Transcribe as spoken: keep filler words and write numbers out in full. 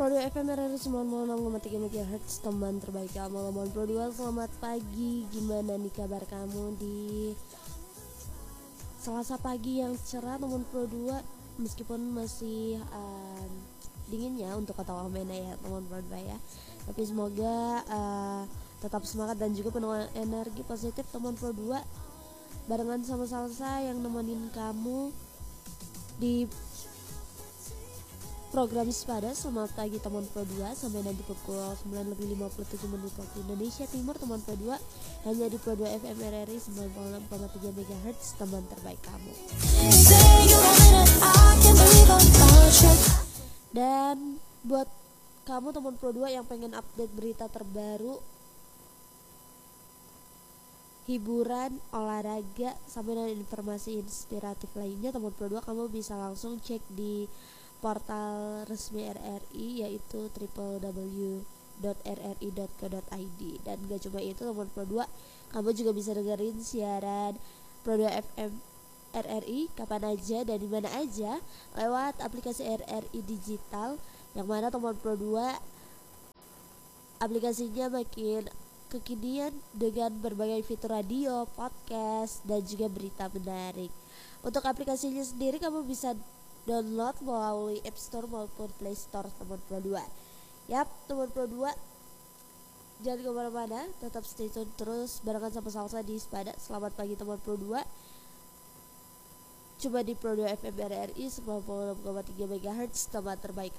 Pro dua F M R R I sembilan puluh enam koma tiga MHz, teman terbaik kamu. Ngomong Pro dua, selamat pagi. Gimana nih kabar kamu di Selasa pagi yang cerah, teman Pro dua? Meskipun masih um, dingin ya untuk kota Wamena ya, teman Pro dua ya. Tapi semoga uh, tetap semangat dan juga penuh energi positif, teman Pro dua. Barengan sama Salsa yang nemenin kamu di program Sepada. Selamat pagi teman Pro dua, sampai nanti pukul sembilan lebih lima puluh tujuh menit waktu Indonesia Timur, teman Pro dua, hanya di Pro dua F M R R I sembilan puluh enam koma tiga MHz, teman terbaik kamu. Dan buat kamu teman Pro dua yang pengen update berita terbaru, hiburan, olahraga, sampai dengan informasi inspiratif lainnya, teman Pro dua, kamu bisa langsung cek di portal resmi R R I, yaitu w w w dot r r i dot co dot i d. Dan gak cuma itu teman Pro dua, kamu juga bisa dengerin siaran Pro dua F M R R I kapan aja dan dimana aja lewat aplikasi R R I digital, yang mana teman Pro dua aplikasinya makin kekinian dengan berbagai fitur radio, podcast, dan juga berita menarik. Untuk aplikasinya sendiri kamu bisa download melalui App Store maupun Play Store, teman Pro dua. Yap, teman Pro dua, jangan kemana-mana, tetap stay tune terus barengan sama Salsa di Sepada. Selamat pagi teman Pro dua, cuma di Pro dua F M R R I sembilan puluh enam koma tiga MHz, teman terbaik.